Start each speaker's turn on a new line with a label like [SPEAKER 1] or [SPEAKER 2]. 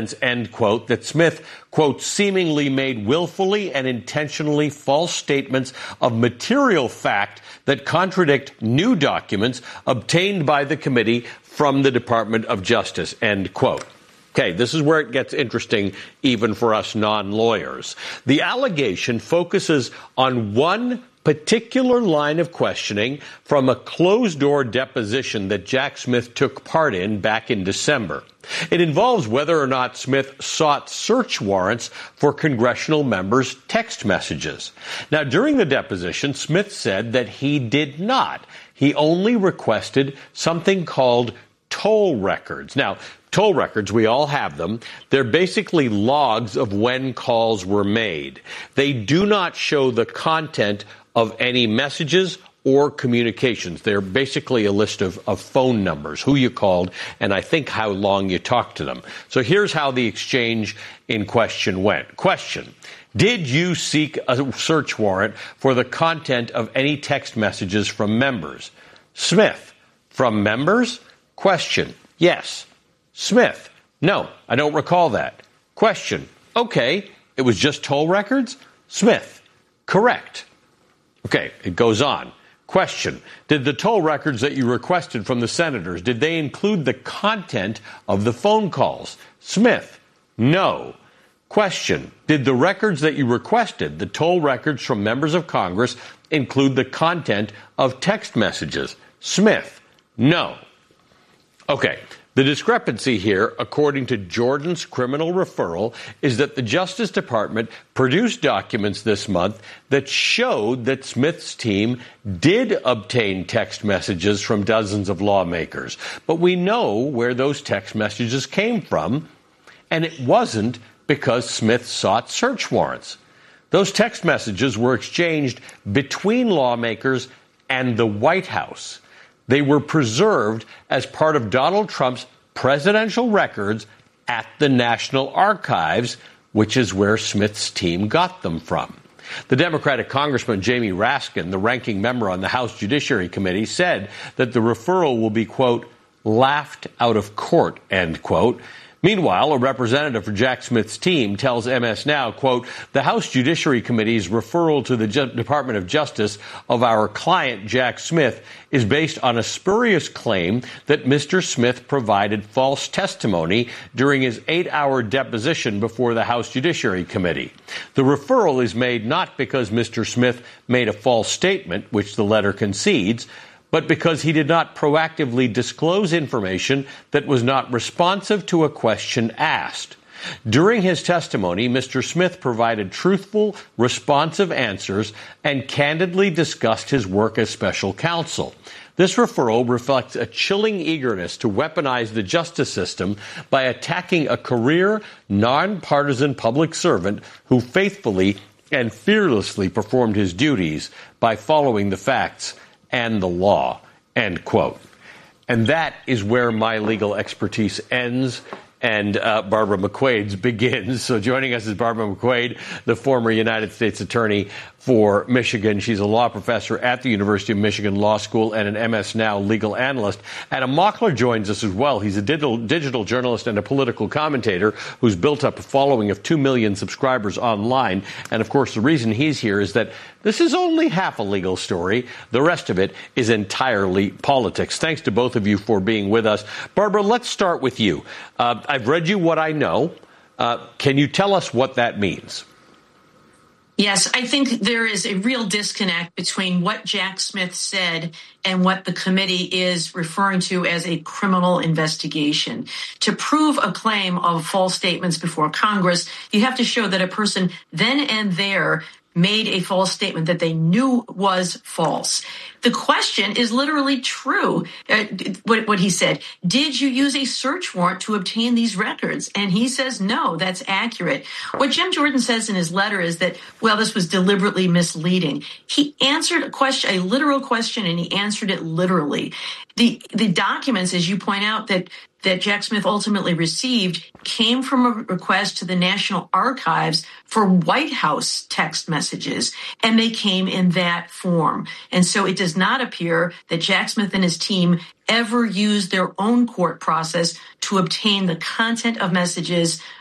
[SPEAKER 1] end quote, that Smith, quote, seemingly made willfully and intentionally false statements of material fact that contradict new documents obtained by the committee from the Department of Justice, end quote. Okay, this is where it gets interesting even for us non-lawyers. The allegation focuses on one particular line of questioning from a closed-door deposition that Jack Smith took part in back in December. It involves whether or not Smith sought search warrants for congressional members' text messages. Now, during the deposition, Smith said that he did not. He only requested something called toll records. Now, toll records, we all have them. They're basically logs of when calls were made. They do not show the content of any messages or communications. They're basically a list of phone numbers, who you called, and I think how long you talked to them. So here's how the exchange in question went. Question: did you seek a search warrant for the content of any text messages from members? Smith: from members? Question: yes. Smith: no, I don't recall that. Question: okay, it was just toll records? Smith: correct. Okay, it goes on. Question: did the toll records that you requested from the senators, did they include the content of the phone calls? Smith: no. Question: did the records that you requested, the toll records from members of Congress, include the content of text messages? Smith: no. Okay. The discrepancy here, according to Jordan's criminal referral, is that the Justice Department produced documents this month that showed that Smith's team did obtain text messages from dozens of lawmakers. But we know where those text messages came from, and it wasn't because Smith sought search warrants. Those text messages were exchanged between lawmakers and the White House. They were preserved as part of Donald Trump's presidential records at the National Archives, which is where Smith's team got them from. The Democratic Congressman Jamie Raskin, the ranking member on the House Judiciary Committee, said that the referral will be, quote, laughed out of court, end quote. Meanwhile, a representative for Jack Smith's team tells MS Now, quote, the House Judiciary Committee's referral to the Department of Justice of our client, Jack Smith, is based on a spurious claim that Mr. Smith provided false testimony during his 8-hour deposition before the House Judiciary Committee. The referral is made not because Mr. Smith made a false statement, which the letter concedes, but because he did not proactively disclose information that was not responsive to a question asked. During his testimony, Mr. Smith provided truthful, responsive answers and candidly discussed his work as special counsel. This referral reflects a chilling eagerness to weaponize the justice system by attacking a career, nonpartisan public servant who faithfully and fearlessly performed his duties by following the facts and the law, end quote. And that is where my legal expertise ends and Barbara McQuaid's begins. So joining us is Barbara McQuaid, the former United States Attorney for Michigan. She's a law professor at the University of Michigan Law School and an MS Now legal analyst. Adam Mockler joins us as well. He's a digital journalist and a political commentator who's built up a following of 2 million subscribers online. And, of course, the reason he's here is that this is only half a legal story. The rest of it is entirely politics. Thanks to both of you for being with us. Barbara, let's start with you. I've read you what I know. Can you tell us what that means?
[SPEAKER 2] Yes, I think there is a real disconnect between what Jack Smith said and what the committee is referring to as a criminal investigation. To prove a claim of false statements before Congress, you have to show that a person then and there made a false statement that they knew was false. The question is literally true. What he said, did you use a search warrant to obtain these records? And he says, no, that's accurate. What Jim Jordan says in his letter is that, well, this was deliberately misleading. He answered a literal question, and he answered it literally. The documents, as you point out, that that Jack Smith ultimately received came from a request to the National Archives for White House text messages, and they came in that form. And so it does not appear that Jack Smith and his team ever used their own court process to obtain the content of messages